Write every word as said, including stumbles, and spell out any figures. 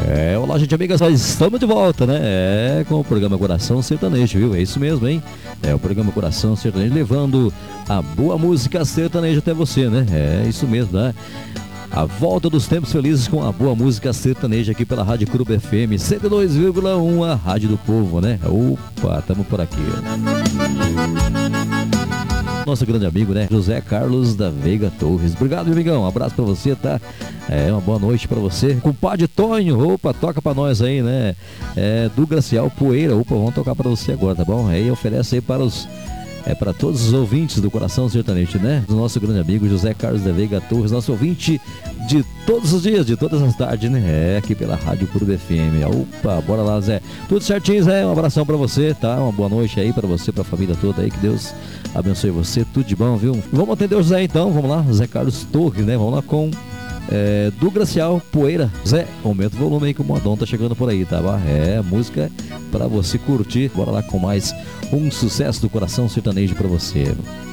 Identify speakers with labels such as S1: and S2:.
S1: É, olá, gente amiga, nós estamos de volta, né? É, com o programa Coração Sertanejo, viu? É isso mesmo, hein? É o programa Coração Sertanejo levando a boa música sertaneja até você, né? É isso mesmo, né? A volta dos tempos felizes com a boa música sertaneja aqui pela Rádio Clube F M cento e dois vírgula um, a Rádio do Povo, né? Opa, estamos por aqui. Nosso grande amigo, né? José Carlos da Veiga Torres. Obrigado, meu amigão. Um abraço pra você, tá? É, uma boa noite pra você. Compadre Tonho, opa, toca pra nós aí, né? É, do Gracial Poeira. Opa, vamos tocar pra você agora, tá bom? Aí oferece aí para os... É para todos os ouvintes do Coração Sertanejo, né? Do nosso grande amigo José Carlos da Veiga Torres, nosso ouvinte de todos os dias, de todas as tardes, né? É, aqui pela Rádio Clube F M. Opa, bora lá, Zé. Tudo certinho, Zé? Um abração pra você, tá? Uma boa noite aí pra você, pra família toda aí. Que Deus abençoe você. Tudo de bom, viu? Vamos atender o Zé então, vamos lá. Zé Carlos Torres, né? Vamos lá com... É, do Gracial Poeira. Zé, aumenta o volume aí que o modão tá chegando por aí, tá? É, música pra você curtir. Bora lá com mais um sucesso do Coração Sertanejo pra você.